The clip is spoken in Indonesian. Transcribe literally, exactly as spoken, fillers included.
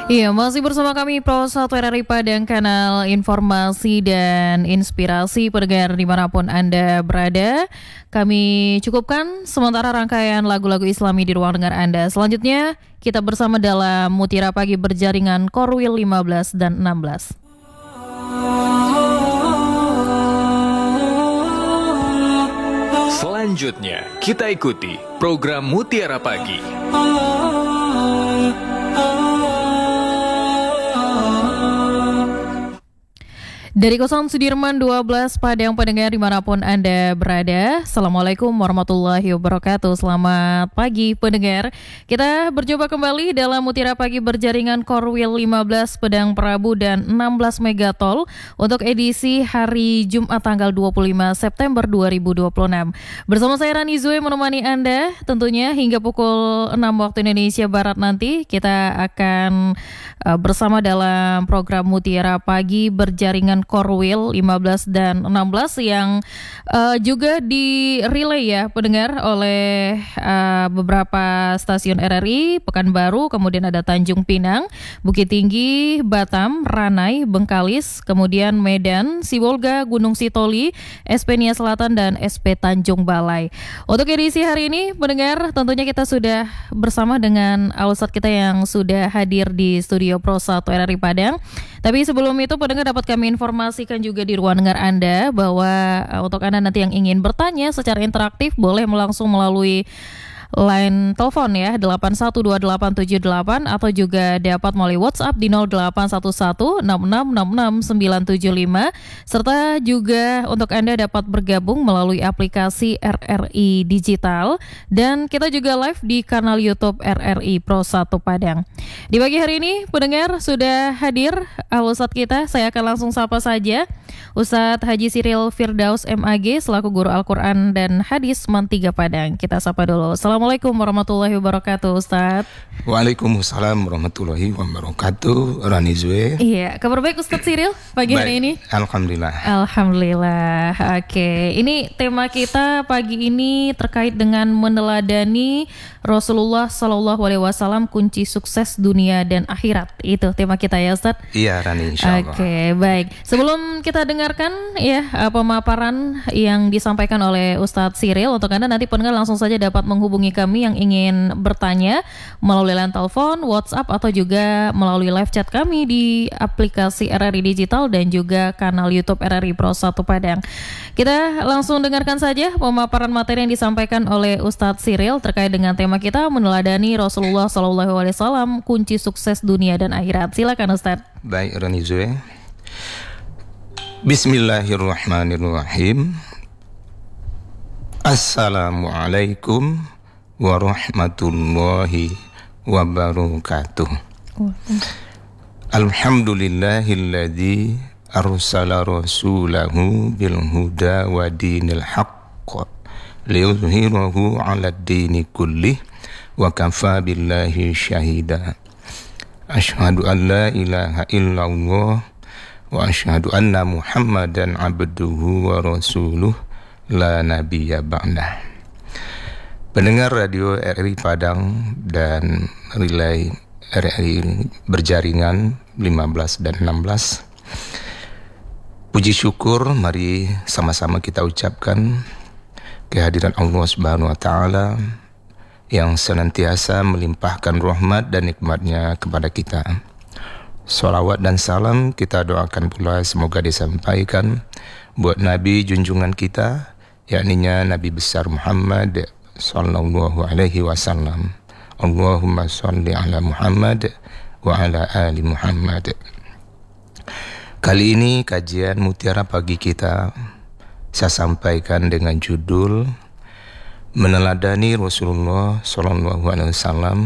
Iya, masih bersama kami Pro satu R R I Padang, kanal informasi dan inspirasi pendengar dimanapun Anda berada. Kami cukupkan sementara rangkaian lagu-lagu Islami di ruang dengar Anda. Selanjutnya kita bersama dalam Mutiara Pagi berjaringan Korwil lima belas dan enam belas. Selanjutnya kita ikuti program Mutiara Pagi. Dari Kosan Sudirman dua belas Padang, pendengar dimanapun Anda berada. Assalamualaikum warahmatullahi wabarakatuh. Selamat pagi pendengar. Kita berjumpa kembali dalam Mutiara Pagi berjaringan Korwil lima belas Padang Prabu dan enam belas Megatol untuk edisi hari Jumat tanggal dua puluh lima September dua ribu dua puluh enam. Bersama saya Rani Zue menemani Anda tentunya hingga pukul enam waktu Indonesia Barat nanti. Kita akan uh, bersama dalam program Mutiara Pagi berjaringan Korwil lima belas dan enam belas yang uh, juga di relay ya pendengar oleh uh, beberapa stasiun R R I, Pekanbaru, kemudian ada Tanjung Pinang, Bukit Tinggi, Batam, Ranai, Bengkalis, kemudian Medan, Sibolga, Gunung Sitoli, S P Nia Selatan dan S P Tanjung Balai. Untuk edisi hari ini pendengar tentunya kita sudah bersama dengan Al-Ustadz kita yang sudah hadir di studio Pro satu R R I Padang. Tapi sebelum itu pendengar dapat kami informasikan juga di ruang dengar Anda bahwa uh, untuk Anda nanti yang ingin bertanya secara interaktif boleh langsung melalui line telepon ya delapan satu dua delapan tujuh delapan atau juga dapat melalui WhatsApp di nol delapan satu satu enam enam enam enam sembilan tujuh lima, serta juga untuk Anda dapat bergabung melalui aplikasi R R I Digital, dan kita juga live di kanal YouTube R R I Pro satu Padang. Di pagi hari ini pendengar sudah hadir uh, Ustadz kita. Saya akan langsung sapa saja Ustadz Haji Siril Firdaus M A G selaku guru Al-Quran dan Hadis Mantiga Padang. Kita sapa dulu. Assalamualaikum warahmatullahi wabarakatuh Ustadz. Waalaikumsalam warahmatullahi wabarakatuh. Rani Zue. Iya, kabar baik Ustadz Siril pagi Baik, hari ini? Alhamdulillah. Alhamdulillah. Oke, ini tema kita pagi ini terkait dengan meneladani Rasulullah Shallallahu Alaihi Wasallam, kunci sukses dunia dan akhirat. Itu tema kita ya Ustadz. Iya Rani, insyaallah. Oke, baik. Sebelum kita dengarkan ya pemaparan yang disampaikan oleh Ustadz Siril, untuk Anda nanti pendengar langsung saja dapat menghubungi kami yang ingin bertanya melalui line telepon, WhatsApp atau juga melalui live chat kami di aplikasi R R I Digital dan juga kanal YouTube R R I Pro satu Padang. Kita langsung dengarkan saja pemaparan materi yang disampaikan oleh Ustadz Siril terkait dengan tema kita meneladani Rasulullah Shallallahu Alaihi Wasallam, kunci sukses dunia dan akhirat. Silakan Ustadz. Baik Rani Zue. Bismillahirrahmanirrahim. Assalamualaikum warahmatullahi wabarakatuh. Alhamdulillahilladzi arsala rasulahu bil huda wa dinil haqq liyuzhirahu 'ala ad-dini kullih wa kafa billahi syahida. Asyhadu an la ilaha illallah wa asyhadu anna Muhammadan abduhu wa rasuluh la nabiyya ba'dah. Pendengar radio R R I Padang dan relay R R I berjaringan lima belas dan enam belas. Puji syukur mari sama-sama kita ucapkan kehadiran Allah Subhanahu wa taala yang senantiasa melimpahkan rahmat dan nikmatnya kepada kita. Salawat dan salam kita doakan pula semoga disampaikan buat Nabi junjungan kita, yakninya Nabi besar Muhammad sallallahu alaihi wasallam. Allahumma salli ala Muhammad wa ala ali Muhammad. Kali ini kajian Mutiara Pagi kita saya sampaikan dengan judul meneladani Rasulullah sallallahu alaihi wasallam,